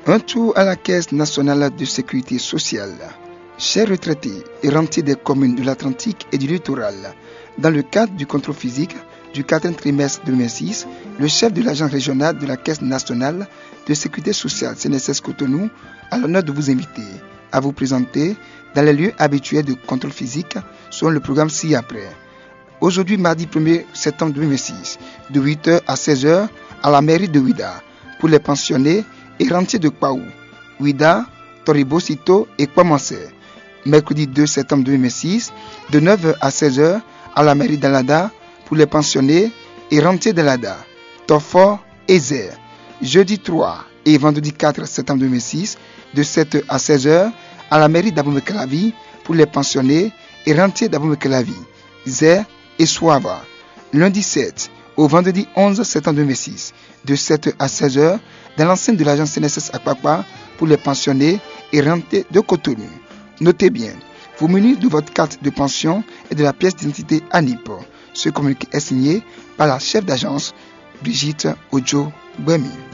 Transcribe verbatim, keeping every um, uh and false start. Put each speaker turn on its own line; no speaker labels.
Un tour à la Caisse nationale de sécurité sociale. Chers retraités et rentiers des communes de l'Atlantique et du littoral, dans le cadre du contrôle physique du quatrième trimestre deux mille six, le chef de l'agence régionale de la Caisse nationale de sécurité sociale C N S S Cotonou a l'honneur de vous inviter à vous présenter dans les lieux habituels de contrôle physique selon le programme ci-après. Aujourd'hui, mardi premier septembre deux mille six, de huit heures à seize heures à la mairie de Ouida, pour les pensionnés et rentiers de Kwaou, Ouida, Toribosito et Kwamanse. Mercredi deux septembre deux mille six, de neuf heures à seize heures à la mairie d'Alada, pour les pensionnés et rentiers d'Alada, Tofor et Zer. Jeudi trois et vendredi quatre septembre deux mille six, de sept heures à seize heures à la mairie d'Abomey-Calavi, pour les pensionnés et rentiers d'Abomey-Calavi, Zer et Soava. Lundi sept au vendredi onze septembre deux mille six, de sept heures à seize heures dans l'enceinte de l'agence C N S S Akpakpa pour les pensionnés et rentiers de Cotonou. Notez bien, vous munir de votre carte de pension et de la pièce d'identité A N I P. Ce communiqué est signé par la chef d'agence Brigitte Ojo Bwemi.